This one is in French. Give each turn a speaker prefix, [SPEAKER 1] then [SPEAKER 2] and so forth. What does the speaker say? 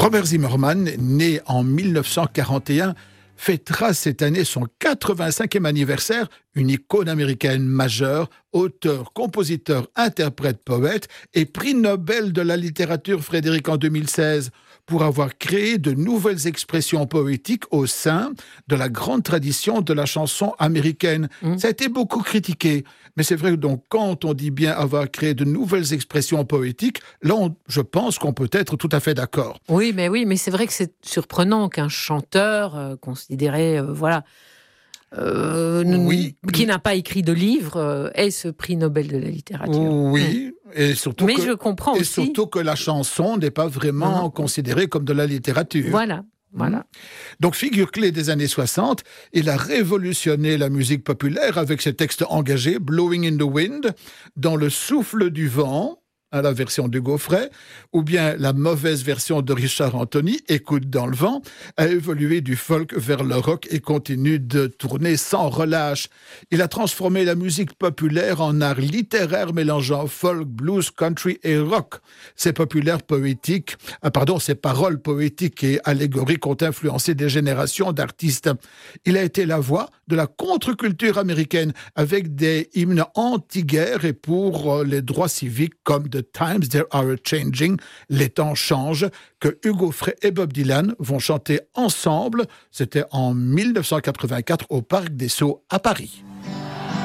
[SPEAKER 1] Robert Zimmermann, né en 1941, fêtera cette année son 85e anniversaire, une icône américaine majeure, auteur, compositeur, interprète, poète et prix Nobel de la littérature Frédéric en 2016 pour avoir créé de nouvelles expressions poétiques au sein de la grande tradition de la chanson américaine. Ça a été beaucoup critiqué, mais c'est vrai que donc quand on dit bien avoir créé de nouvelles expressions poétiques, là je pense qu'on peut être tout à fait d'accord.
[SPEAKER 2] Oui, mais c'est vrai que c'est surprenant qu'un chanteur considéré, qui n'a pas écrit de livre, ait ce prix Nobel de la littérature.
[SPEAKER 1] Oui, et surtout
[SPEAKER 2] mais je comprends aussi.
[SPEAKER 1] Surtout que la chanson n'est pas vraiment considérée comme de la littérature.
[SPEAKER 2] Voilà.
[SPEAKER 1] Donc, figure clé des années 60, il a révolutionné la musique populaire avec ses textes engagés, Blowing in the Wind, Dans le souffle du vent, à la version de Gaufret, ou bien la mauvaise version de Richard Anthony, Écoute dans le vent, a évolué du folk vers le rock et continue de tourner sans relâche. Il a transformé la musique populaire en art littéraire mélangeant folk, blues, country et rock. Ses paroles poétiques et allégoriques ont influencé des générations d'artistes. Il a été la voix de la contre-culture américaine avec des hymnes anti-guerre et pour les droits civiques comme The Times They Are Changing, les temps changent, que Hugo Frey et Bob Dylan vont chanter ensemble. C'était en 1984 au Parc des Sceaux à Paris.